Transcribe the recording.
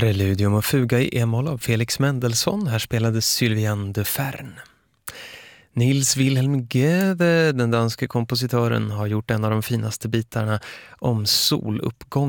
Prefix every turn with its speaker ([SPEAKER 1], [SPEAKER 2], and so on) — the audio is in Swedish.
[SPEAKER 1] Preludium och fuga i e-moll av Felix Mendelssohn. Här spelade Sylviane de Fern. Niels Wilhelm Gede, den danske kompositören, har gjort en av de finaste bitarna om soluppgång